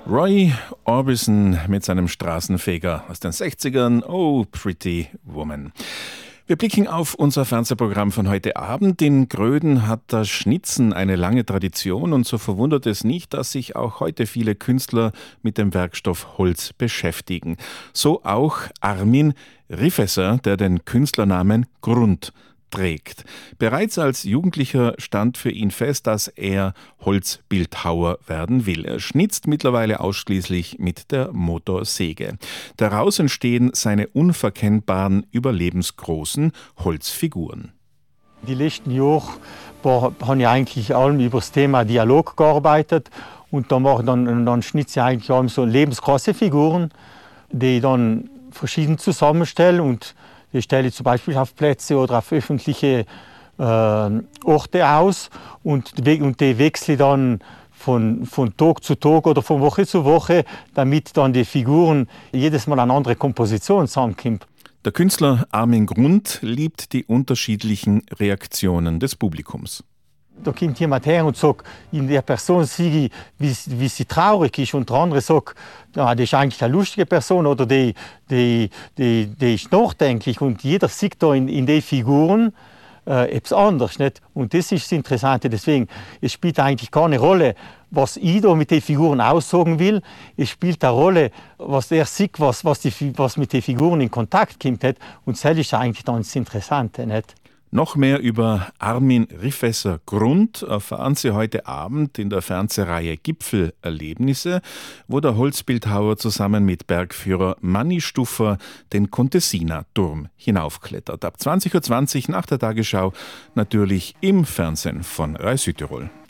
Roy Orbison mit seinem Straßenfeger aus den 60ern, Oh Pretty Woman. Wir blicken auf unser Fernsehprogramm von heute Abend. In Gröden hat das Schnitzen eine lange Tradition und so verwundert es nicht, dass sich auch heute viele Künstler mit dem Werkstoff Holz beschäftigen. So auch Armin Rifesser, der den Künstlernamen Grund trägt. Bereits als Jugendlicher stand für ihn fest, dass er Holzbildhauer werden will. Er schnitzt mittlerweile ausschließlich mit der Motorsäge. Daraus entstehen seine unverkennbaren, überlebensgroßen Holzfiguren. Die letzten Jahre habe ich eigentlich allem über das Thema Dialog gearbeitet und dann schnitze ich eigentlich allem so lebensgroße Figuren, die ich dann verschieden zusammenstelle und die stelle ich zum Beispiel auf Plätze oder auf öffentliche Orte aus und die wechsle ich dann von Tag zu Tag oder von Woche zu Woche, damit dann die Figuren jedes Mal eine andere Komposition zusammenkommt. Der Künstler Armin Grund liebt die unterschiedlichen Reaktionen des Publikums. Da kommt jemand her und sagt, in der Person sehe ich, wie sie traurig ist. Und der andere sagt, ja, das ist eigentlich eine lustige Person oder die ist nachdenklich. Und jeder sieht da in den Figuren etwas anderes. Nicht? Und das ist das Interessante. Deswegen, es spielt eigentlich keine Rolle, was ich da mit den Figuren aussagen will. Es spielt eine Rolle, was er sieht, was mit den Figuren in Kontakt kommt. Nicht? Und das ist eigentlich dann das Interessante. Nicht? Noch mehr über Armin Rifesser Grund erfahren Sie heute Abend in der Fernsehreihe Gipfelerlebnisse, wo der Holzbildhauer zusammen mit Bergführer Manni Stuffer den Contessina-Turm hinaufklettert. Ab 20:20 Uhr nach der Tagesschau natürlich im Fernsehen von Rai Südtirol.